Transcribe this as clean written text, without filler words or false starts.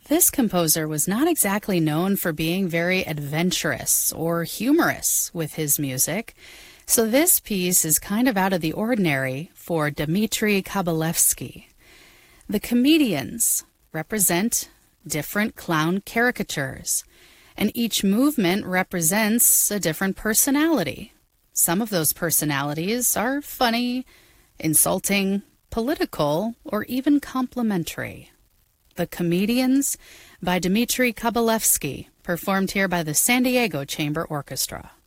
This composer was not exactly known for being very adventurous or humorous with his music, so this piece is kind of out of the ordinary for Dmitri Kabalevsky. The comedians represent different clown caricatures, and each movement represents a different personality. Some of those personalities are funny, insulting, political, or even complimentary. The Comedians by Dmitri Kabalevsky, performed here by the San Diego Chamber Orchestra.